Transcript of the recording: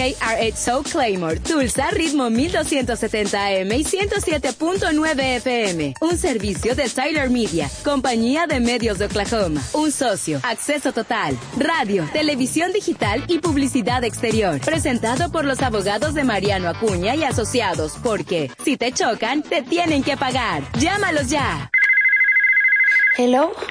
KRH Soul Claymore, Tulsa, ritmo 1270 AM y 107.9 FM. Un servicio de Tyler Media, compañía de medios de Oklahoma. Un socio, acceso total, radio, televisión digital y publicidad exterior. Presentado por los abogados de Mariano Acuña y Asociados, porque si te chocan, te tienen que pagar. Llámalos ya. Hello,